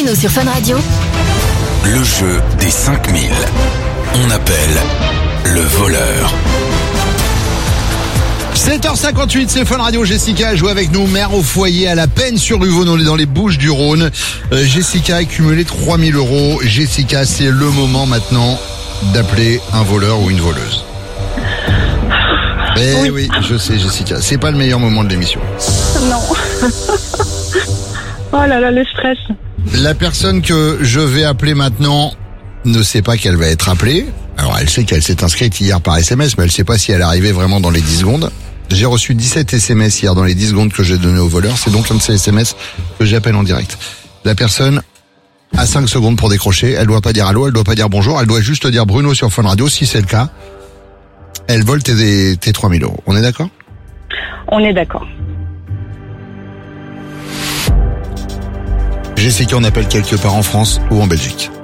Bruno sur Fun Radio. Le jeu des 5000. On appelle le voleur. 7h58, c'est Fun Radio. Jessica joue avec nous, mère au foyer à la Peine-sur-Yvonne, on est dans les Bouches-du-Rhône. Jessica a accumulé 3 000 €. Jessica, c'est le moment maintenant d'appeler un voleur ou une voleuse. Oui, je sais Jessica, c'est pas le meilleur moment de l'émission. Non. Oh là là, le stress. La personne que je vais appeler maintenant ne sait pas qu'elle va être appelée. Alors elle sait qu'elle s'est inscrite hier par SMS, mais elle sait pas si elle est arrivée vraiment dans les 10 secondes. J'ai reçu 17 SMS hier dans les 10 secondes que j'ai donné au voleur. C'est donc un de ces SMS que j'appelle en direct. La personne a 5 secondes pour décrocher. Elle doit pas dire allô, elle doit pas dire bonjour. Elle doit juste dire Bruno sur Fun Radio. Si c'est le cas, elle vole tes 3 000 €. On est d'accord ? On est d'accord. Jessica, on appelle quelque part en France ou en Belgique.